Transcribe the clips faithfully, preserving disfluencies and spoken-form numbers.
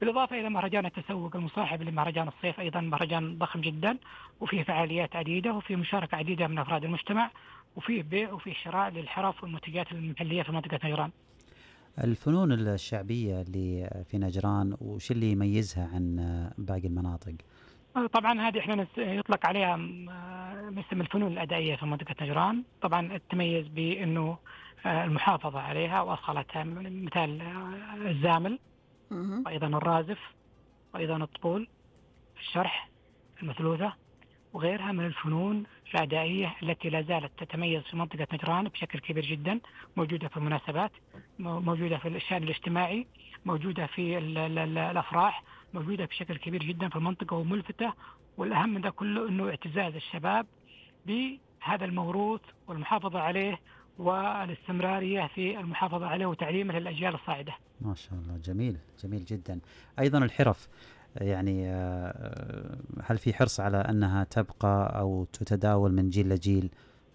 بالإضافة إلى مهرجان التسوق المصاحب لمهرجان الصيف، أيضا مهرجان ضخم جدا وفيه فعاليات عديدة وفيه مشاركة عديدة من أفراد المجتمع، وفيه بيع وفيه شراء للحرف والمنتجات المحلية في منطقة نجران. الفنون الشعبية اللي في نجران وش اللي يميزها عن باقي المناطق؟ طبعا هذه احنا نس- يطلق عليها م- آه، اسم الفنون الأدائية في منطقة نجران. طبعا تتميز بأنه آه، المحافظة عليها وأصالتها، مثال آه، الزامل، مهم. وأيضا الرازف، وأيضا الطبول، الشرح، المثلوثة، وغيرها من الفنون الأدائية التي لا زالت تتميز في منطقة نجران بشكل كبير جدا. موجودة في المناسبات، مو- موجودة في الشأن الاجتماعي، موجودة في ال ال ال الأفراح، موجودة بشكل كبير جدا في المنطقة وملفتة. والأهم من ده كله أنه اعتزاز الشباب بهذا الموروث والمحافظة عليه، والاستمرارية في المحافظة عليه وتعليمه للأجيال الصاعدة. ما شاء الله، جميل جميل جدا. أيضا الحرف، يعني آه، هل في حرص على أنها تبقى أو تتداول من جيل لجيل؟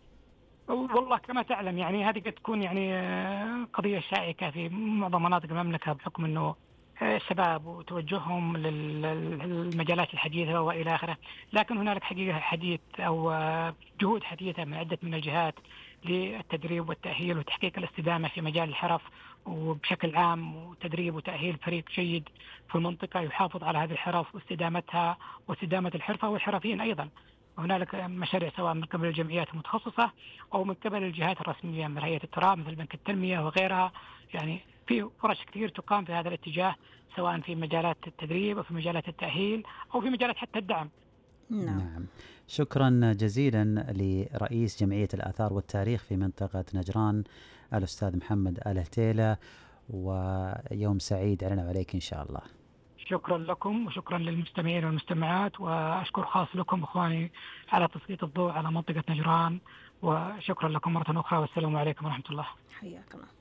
والله كما تعلم يعني هذه قد تكون يعني آه، قضية شائكة في معظم مناطق المملكة، بحكم أنه آه، الشباب وتوجههم لل- للمجالات الحديثة وإلى آخره. لكن هنالك حقيقة حديث أو آه، جهود حديثة من عدة من الجهات للتدريب والتأهيل وتحقيق الاستدامة في مجال الحرف وبشكل عام، وتدريب وتأهيل فريق جيد في المنطقة يحافظ على هذه الحرف واستدامتها واستدامة الحرفة والحرفيين أيضا. هنالك مشاريع سواء من قبل الجمعيات المتخصصة أو من قبل الجهات الرسمية من هيئة التراب مثل بنك التنمية وغيرها. يعني في فرص كثير تقام في هذا الاتجاه، سواء في مجالات التدريب أو في مجالات التأهيل أو في مجالات حتى الدعم. نعم. نعم. شكرا جزيلا لرئيس جمعية الآثار والتاريخ في منطقة نجران الأستاذ محمد آل هتيلة، ويوم سعيد علينا وعليك إن شاء الله. شكرا لكم وشكرا للمستمعين والمستمعات، وأشكر خاص لكم إخواني على تسليط الضوء على منطقة نجران. وشكرا لكم مرة أخرى، والسلام عليكم ورحمة الله. حياك الله.